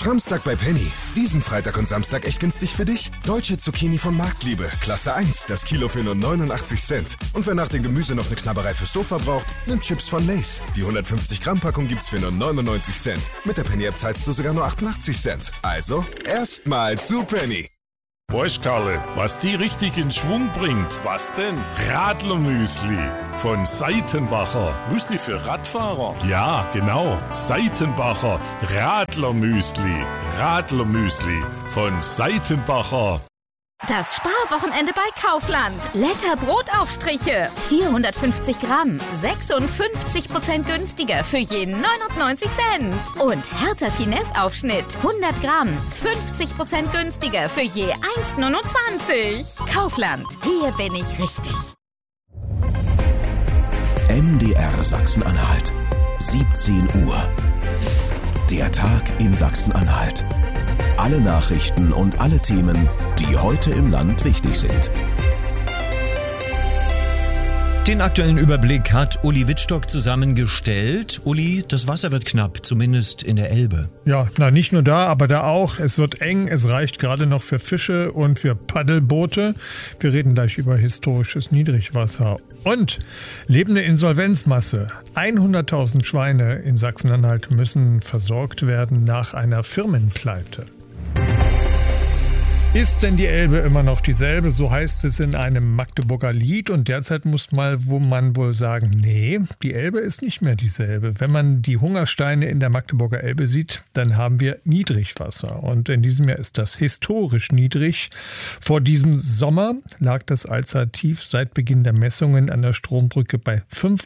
Samstag bei Penny. Diesen Freitag und Samstag echt günstig für dich. Deutsche Zucchini von Marktliebe. Klasse 1. Das Kilo für nur 89 Cent. Und wer nach dem Gemüse noch eine Knabberei fürs Sofa braucht, nimmt Chips von Lay's. Die 150 Gramm Packung gibt's für nur 99 Cent. Mit der Penny-App zahlst du sogar nur 88 Cent. Also, erstmal zu Penny. Weißt Karle, was die richtig in Schwung bringt? Was denn? Radlermüsli von Seitenbacher. Müsli für Radfahrer? Ja, genau. Seitenbacher Radlermüsli. Radlermüsli von Seitenbacher. Das Sparwochenende bei Kaufland. Letter Brotaufstriche. 450 Gramm. 56% günstiger für je 99 Cent. Und Hertha Finesse Aufschnitt. 100 Gramm. 50% günstiger für je 1,29. Kaufland. Hier bin ich richtig. MDR Sachsen-Anhalt. 17 Uhr. Der Tag in Sachsen-Anhalt. Alle Nachrichten und alle Themen, die heute im Land wichtig sind. Den aktuellen Überblick hat Uli Wittstock zusammengestellt. Uli, das Wasser wird knapp, zumindest in der Elbe. Ja, nicht nur da, aber da auch. Es wird eng, es reicht gerade noch für Fische und für Paddelboote. Wir reden gleich über historisches Niedrigwasser. Und lebende Insolvenzmasse. 100.000 Schweine in Sachsen-Anhalt müssen versorgt werden nach einer Firmenpleite. Ist denn die Elbe immer noch dieselbe? So heißt es in einem Magdeburger Lied. Und derzeit muss man wohl sagen, nee, die Elbe ist nicht mehr dieselbe. Wenn man die Hungersteine in der Magdeburger Elbe sieht, dann haben wir Niedrigwasser. Und in diesem Jahr ist das historisch niedrig. Vor diesem Sommer lag das Alzertief seit Beginn der Messungen an der Strombrücke bei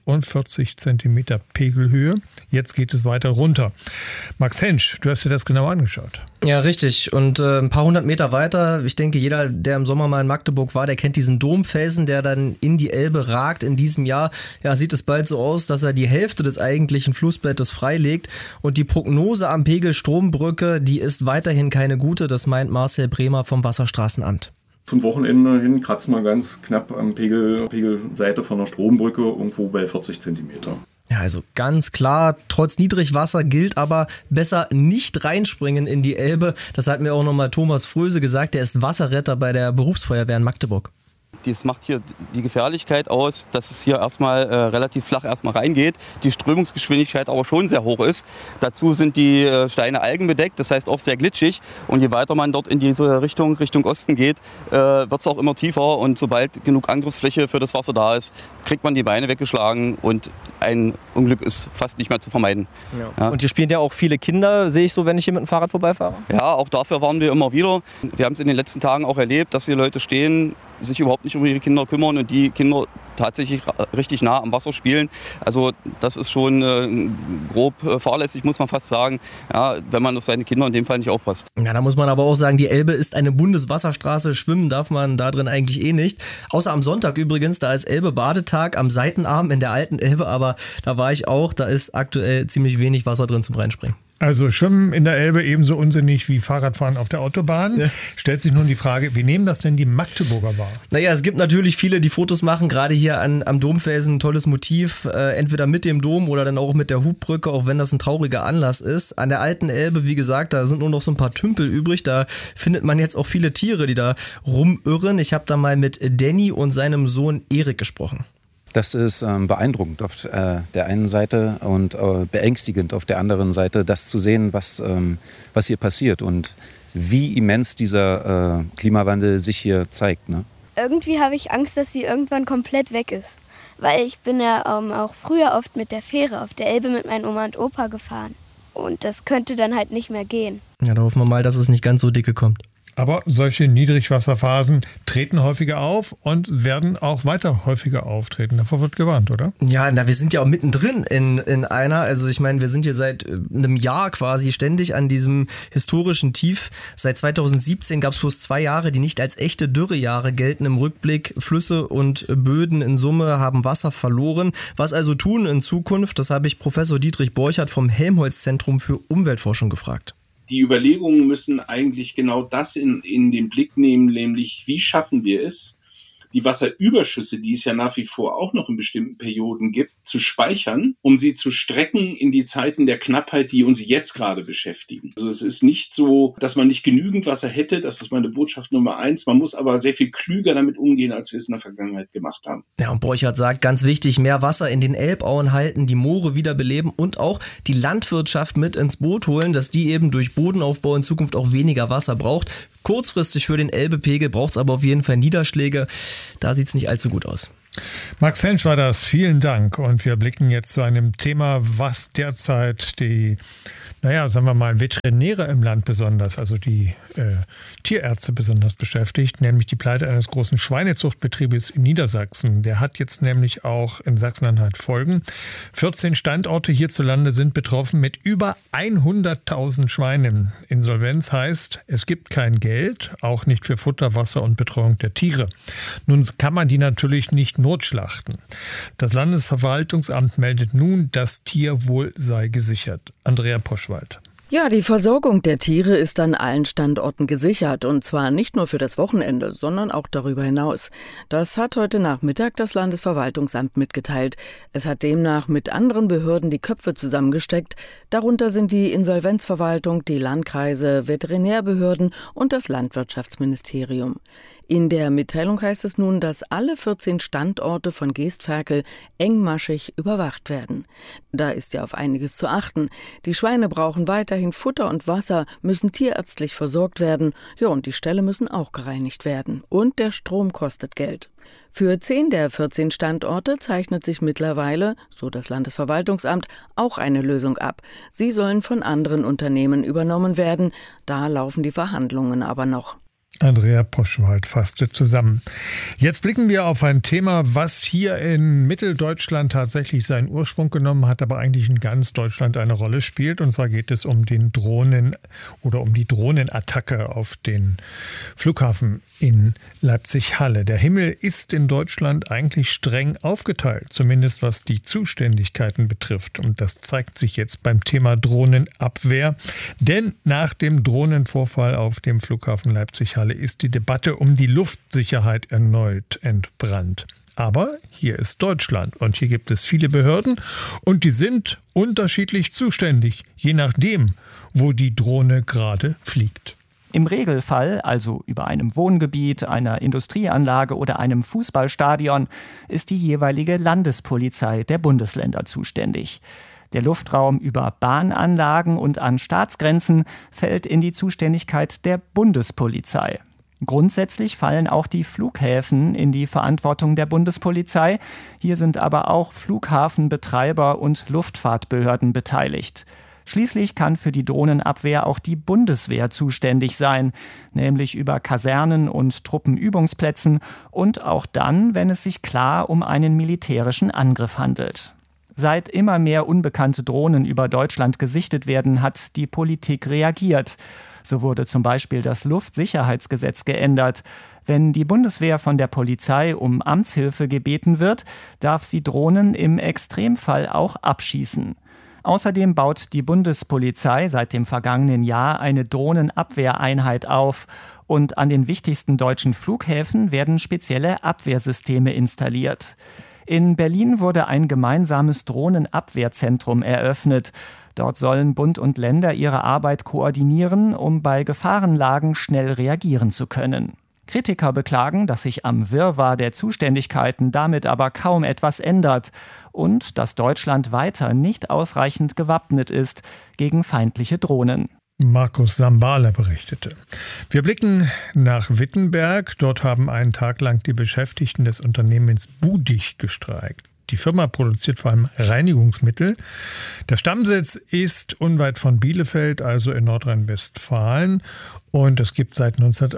45 Zentimeter Pegelhöhe. Jetzt geht es weiter runter. Max Hensch, du hast dir das genau angeschaut. Ja, richtig. Und ein paar hundert Meter weiter, ich denke, jeder, der im Sommer mal in Magdeburg war, der kennt diesen Domfelsen, der dann in die Elbe ragt. In diesem Jahr sieht es bald so aus, dass er die Hälfte des eigentlichen Flussbettes freilegt. Und die Prognose am Pegel Strombrücke, die ist weiterhin keine gute. Das meint Marcel Bremer vom Wasserstraßenamt. Zum Wochenende hin kratzen wir ganz knapp am Pegelseite von der Strombrücke irgendwo bei 40 Zentimeter. Ja, also ganz klar, trotz Niedrigwasser gilt aber besser nicht reinspringen in die Elbe. Das hat mir auch nochmal Thomas Fröse gesagt, der ist Wasserretter bei der Berufsfeuerwehr in Magdeburg. Das macht hier die Gefährlichkeit aus, dass es hier erstmal relativ flach erstmal reingeht, die Strömungsgeschwindigkeit aber schon sehr hoch ist. Dazu sind die Steine algenbedeckt, das heißt auch sehr glitschig. Und je weiter man dort in diese Richtung Osten geht, wird es auch immer tiefer. Und sobald genug Angriffsfläche für das Wasser da ist, kriegt man die Beine weggeschlagen und ein Unglück ist fast nicht mehr zu vermeiden. Ja. Und hier spielen ja auch viele Kinder, sehe ich so, wenn ich hier mit dem Fahrrad vorbeifahre? Ja, auch dafür warnen wir immer wieder. Wir haben es in den letzten Tagen auch erlebt, dass hier Leute stehen, sich überhaupt nicht um ihre Kinder kümmern und die Kinder tatsächlich richtig nah am Wasser spielen. Also das ist schon grob fahrlässig, muss man fast sagen, wenn man auf seine Kinder in dem Fall nicht aufpasst. Ja, da muss man aber auch sagen, die Elbe ist eine Bundeswasserstraße, schwimmen darf man da drin eigentlich nicht. Außer am Sonntag übrigens, da ist Elbe-Badetag am Seitenarm in der alten Elbe, aber da war ich auch, da ist aktuell ziemlich wenig Wasser drin zum Reinspringen. Also Schwimmen in der Elbe ebenso unsinnig wie Fahrradfahren auf der Autobahn. Ja. Stellt sich nun die Frage, wie nehmen das denn die Magdeburger wahr? Naja, es gibt natürlich viele, die Fotos machen, gerade hier am Domfelsen, ein tolles Motiv, entweder mit dem Dom oder dann auch mit der Hubbrücke, auch wenn das ein trauriger Anlass ist. An der alten Elbe, wie gesagt, da sind nur noch so ein paar Tümpel übrig, da findet man jetzt auch viele Tiere, die da rumirren. Ich habe da mal mit Danny und seinem Sohn Erik gesprochen. Das ist beeindruckend auf der einen Seite und beängstigend auf der anderen Seite, das zu sehen, was hier passiert und wie immens dieser Klimawandel sich hier zeigt. Ne? Irgendwie habe ich Angst, dass sie irgendwann komplett weg ist. Weil ich bin ja auch früher oft mit der Fähre auf der Elbe mit meinen Oma und Opa gefahren. Und das könnte dann halt nicht mehr gehen. Ja, da hoffen wir mal, dass es nicht ganz so dicke kommt. Aber solche Niedrigwasserphasen treten häufiger auf und werden auch weiter häufiger auftreten. Davor wird gewarnt, oder? Ja, wir sind ja auch mittendrin in einer. Also ich meine, wir sind hier seit einem Jahr quasi ständig an diesem historischen Tief. Seit 2017 gab es bloß 2 Jahre, die nicht als echte Dürrejahre gelten. Im Rückblick Flüsse und Böden in Summe haben Wasser verloren. Was also tun in Zukunft? Das habe ich Professor Dietrich Borchert vom Helmholtz-Zentrum für Umweltforschung gefragt. Die Überlegungen müssen eigentlich genau das in den Blick nehmen, nämlich wie schaffen wir es, die Wasserüberschüsse, die es ja nach wie vor auch noch in bestimmten Perioden gibt, zu speichern, um sie zu strecken in die Zeiten der Knappheit, die uns jetzt gerade beschäftigen. Also es ist nicht so, dass man nicht genügend Wasser hätte, das ist meine Botschaft Nummer 1. Man muss aber sehr viel klüger damit umgehen, als wir es in der Vergangenheit gemacht haben. Ja, und Borchardt sagt, ganz wichtig, mehr Wasser in den Elbauen halten, die Moore wiederbeleben und auch die Landwirtschaft mit ins Boot holen, dass die eben durch Bodenaufbau in Zukunft auch weniger Wasser braucht. Kurzfristig für den Elbepegel braucht es aber auf jeden Fall Niederschläge. Da sieht es nicht allzu gut aus. Max Hensch war das, vielen Dank. Und wir blicken jetzt zu einem Thema, was derzeit die, sagen wir mal, Veterinäre im Land besonders, also die Tierärzte besonders beschäftigt, nämlich die Pleite eines großen Schweinezuchtbetriebes in Niedersachsen. Der hat jetzt nämlich auch in Sachsen-Anhalt Folgen. 14 Standorte hierzulande sind betroffen mit über 100.000 Schweinen. Insolvenz heißt, es gibt kein Geld, auch nicht für Futter, Wasser und Betreuung der Tiere. Nun kann man die natürlich nicht notschlachten. Das Landesverwaltungsamt meldet nun, das Tierwohl sei gesichert. Andrea Poschwald. Ja, die Versorgung der Tiere ist an allen Standorten gesichert. Und zwar nicht nur für das Wochenende, sondern auch darüber hinaus. Das hat heute Nachmittag das Landesverwaltungsamt mitgeteilt. Es hat demnach mit anderen Behörden die Köpfe zusammengesteckt. Darunter sind die Insolvenzverwaltung, die Landkreise, Veterinärbehörden und das Landwirtschaftsministerium. In der Mitteilung heißt es nun, dass alle 14 Standorte von Geestferkel engmaschig überwacht werden. Da ist ja auf einiges zu achten. Die Schweine brauchen weiterhin Futter und Wasser, müssen tierärztlich versorgt werden. Ja, und die Ställe müssen auch gereinigt werden. Und der Strom kostet Geld. Für 10 der 14 Standorte zeichnet sich mittlerweile, so das Landesverwaltungsamt, auch eine Lösung ab. Sie sollen von anderen Unternehmen übernommen werden. Da laufen die Verhandlungen aber noch. Andrea Poschwald fasste zusammen. Jetzt blicken wir auf ein Thema, was hier in Mitteldeutschland tatsächlich seinen Ursprung genommen hat, aber eigentlich in ganz Deutschland eine Rolle spielt. Und zwar geht es um den Drohnen oder um die Drohnenattacke auf den Flughafen in Leipzig-Halle. Der Himmel ist in Deutschland eigentlich streng aufgeteilt, zumindest was die Zuständigkeiten betrifft. Und das zeigt sich jetzt beim Thema Drohnenabwehr. Denn nach dem Drohnenvorfall auf dem Flughafen Leipzig-Halle ist die Debatte um die Luftsicherheit erneut entbrannt. Aber hier ist Deutschland und hier gibt es viele Behörden und die sind unterschiedlich zuständig, je nachdem, wo die Drohne gerade fliegt. Im Regelfall, also über einem Wohngebiet, einer Industrieanlage oder einem Fußballstadion, ist die jeweilige Landespolizei der Bundesländer zuständig. Der Luftraum über Bahnanlagen und an Staatsgrenzen fällt in die Zuständigkeit der Bundespolizei. Grundsätzlich fallen auch die Flughäfen in die Verantwortung der Bundespolizei. Hier sind aber auch Flughafenbetreiber und Luftfahrtbehörden beteiligt. Schließlich kann für die Drohnenabwehr auch die Bundeswehr zuständig sein, nämlich über Kasernen und Truppenübungsplätzen und auch dann, wenn es sich klar um einen militärischen Angriff handelt. Seit immer mehr unbekannte Drohnen über Deutschland gesichtet werden, hat die Politik reagiert. So wurde zum Beispiel das Luftsicherheitsgesetz geändert. Wenn die Bundeswehr von der Polizei um Amtshilfe gebeten wird, darf sie Drohnen im Extremfall auch abschießen. Außerdem baut die Bundespolizei seit dem vergangenen Jahr eine Drohnenabwehreinheit auf. Und an den wichtigsten deutschen Flughäfen werden spezielle Abwehrsysteme installiert. In Berlin wurde ein gemeinsames Drohnenabwehrzentrum eröffnet. Dort sollen Bund und Länder ihre Arbeit koordinieren, um bei Gefahrenlagen schnell reagieren zu können. Kritiker beklagen, dass sich am Wirrwarr der Zuständigkeiten damit aber kaum etwas ändert und dass Deutschland weiter nicht ausreichend gewappnet ist gegen feindliche Drohnen. Markus Sambala berichtete. Wir blicken nach Wittenberg. Dort haben einen Tag lang die Beschäftigten des Unternehmens Budig gestreikt. Die Firma produziert vor allem Reinigungsmittel. Der Stammsitz ist unweit von Bielefeld, also in Nordrhein-Westfalen. Und es gibt seit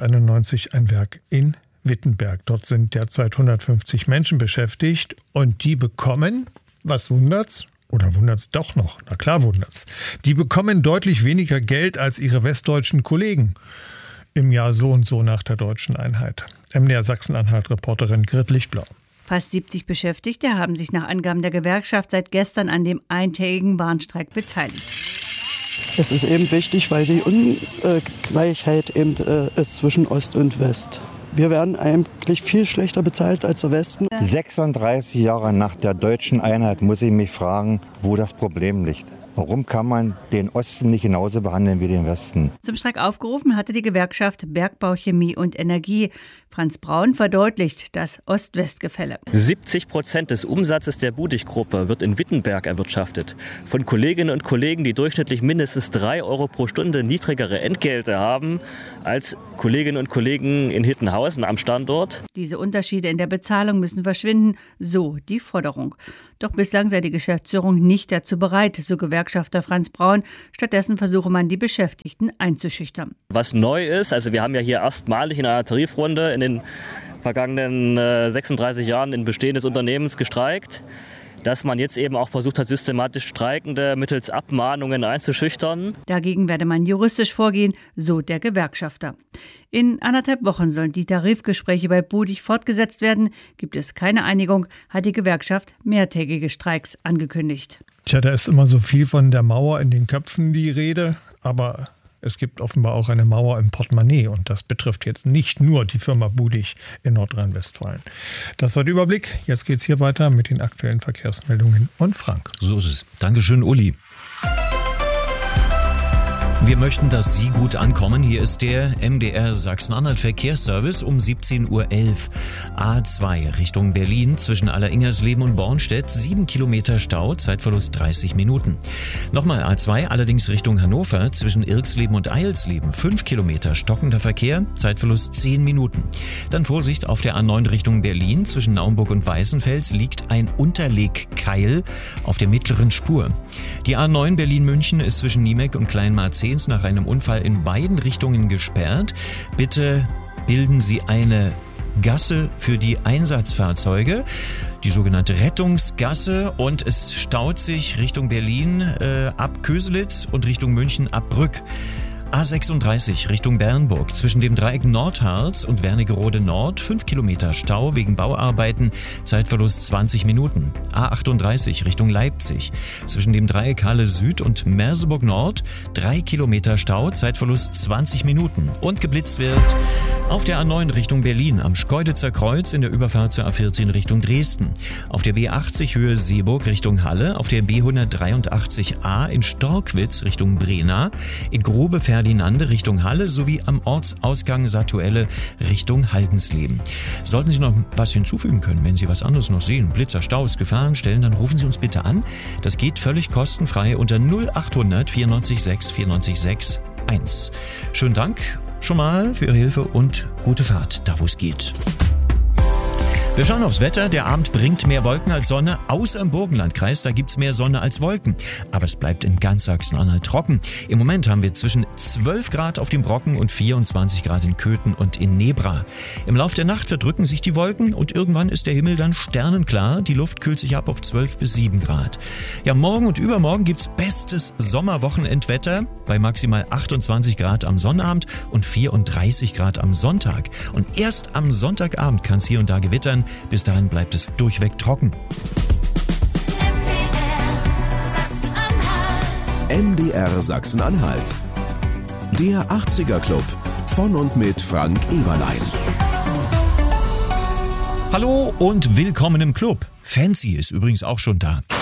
1991 ein Werk in Wittenberg. Dort sind derzeit 150 Menschen beschäftigt. Und die bekommen, was wundert's? Oder wundert's doch noch? Na klar wundert's. Die bekommen deutlich weniger Geld als ihre westdeutschen Kollegen im Jahr so und so nach der deutschen Einheit. MDR Sachsen-Anhalt-Reporterin Grit Lichtblau. Fast 70 Beschäftigte haben sich nach Angaben der Gewerkschaft seit gestern an dem eintägigen Warnstreik beteiligt. Es ist eben wichtig, weil die Ungleichheit eben ist zwischen Ost und West. Wir werden eigentlich viel schlechter bezahlt als der Westen. 36 Jahre nach der deutschen Einheit muss ich mich fragen, wo das Problem liegt. Warum kann man den Osten nicht genauso behandeln wie den Westen? Zum Streik aufgerufen hatte die Gewerkschaft Bergbau, Chemie und Energie. Franz Braun verdeutlicht das Ost-West-Gefälle. 70% des Umsatzes der Budig-Gruppe wird in Wittenberg erwirtschaftet. Von Kolleginnen und Kollegen, die durchschnittlich mindestens 3 Euro pro Stunde niedrigere Entgelte haben als Kolleginnen und Kollegen in Hittenhausen am Standort. Diese Unterschiede in der Bezahlung müssen verschwinden, so die Forderung. Doch bislang sei die Geschäftsführung nicht dazu bereit, so Gewerkschafter Franz Braun. Stattdessen versuche man, die Beschäftigten einzuschüchtern. Was neu ist, also wir haben ja hier erstmalig in einer Tarifrunde in den vergangenen 36 Jahren in Bestehen des Unternehmens gestreikt, dass man jetzt eben auch versucht hat, systematisch Streikende mittels Abmahnungen einzuschüchtern. Dagegen werde man juristisch vorgehen, so der Gewerkschafter. In 1,5 Wochen sollen die Tarifgespräche bei Budig fortgesetzt werden. Gibt es keine Einigung, hat die Gewerkschaft mehrtägige Streiks angekündigt. Tja, da ist immer so viel von der Mauer in den Köpfen die Rede, aber es gibt offenbar auch eine Mauer im Portemonnaie und das betrifft jetzt nicht nur die Firma Budig in Nordrhein-Westfalen. Das war der Überblick. Jetzt geht's hier weiter mit den aktuellen Verkehrsmeldungen und Frank. So ist es. Dankeschön, Uli. Wir möchten, dass Sie gut ankommen. Hier ist der MDR Sachsen-Anhalt Verkehrsservice um 17.11 Uhr. A2 Richtung Berlin zwischen Alleringersleben und Bornstedt. 7 Kilometer Stau, Zeitverlust 30 Minuten. Nochmal A2, allerdings Richtung Hannover zwischen Irksleben und Eilsleben. 5 Kilometer stockender Verkehr, Zeitverlust 10 Minuten. Dann Vorsicht auf der A9 Richtung Berlin. Zwischen Naumburg und Weißenfels liegt ein Unterlegkeil auf der mittleren Spur. Die A9 Berlin-München ist zwischen Niemek und Kleinmarzehns nach einem Unfall in beiden Richtungen gesperrt. Bitte bilden Sie eine Gasse für die Einsatzfahrzeuge, die sogenannte Rettungsgasse, und es staut sich Richtung Berlin ab Köselitz und Richtung München ab Brück. A36 Richtung Bernburg zwischen dem Dreieck Nordharz und Wernigerode Nord 5 Kilometer Stau wegen Bauarbeiten, Zeitverlust 20 Minuten. A38 Richtung Leipzig zwischen dem Dreieck Halle Süd und Merseburg Nord 3 Kilometer Stau, Zeitverlust 20 Minuten. Und geblitzt wird auf der A9 Richtung Berlin am Schkeuditzer Kreuz in der Überfahrt zur A14 Richtung Dresden. Auf der B80 Höhe Seeburg Richtung Halle, auf der B183a in Storkwitz Richtung Brena, in Grube Ferdinande Richtung Halle sowie am Ortsausgang Satuelle Richtung Haldensleben. Sollten Sie noch was hinzufügen können, wenn Sie was anderes noch sehen, Blitzer, Staus, Gefahrenstellen, dann rufen Sie uns bitte an. Das geht völlig kostenfrei unter 0800 94 6 94 6 1. Schönen Dank schon mal für Ihre Hilfe und gute Fahrt, da wo es geht. Wir schauen aufs Wetter. Der Abend bringt mehr Wolken als Sonne, außer im Burgenlandkreis. Da gibt's mehr Sonne als Wolken. Aber es bleibt in ganz Sachsen-Anhalt trocken. Im Moment haben wir zwischen 12 Grad auf dem Brocken und 24 Grad in Köthen und in Nebra. Im Lauf der Nacht verdrücken sich die Wolken und irgendwann ist der Himmel dann sternenklar. Die Luft kühlt sich ab auf 12 bis 7 Grad. Ja, morgen und übermorgen gibt's bestes Sommerwochenendwetter bei maximal 28 Grad am Sonnabend und 34 Grad am Sonntag. Und erst am Sonntagabend kann es hier und da gewittern. Bis dahin bleibt es durchweg trocken. MDR Sachsen-Anhalt. Der 80er Club von und mit Frank Eberlein. Hallo und willkommen im Club. Fancy ist übrigens auch schon da.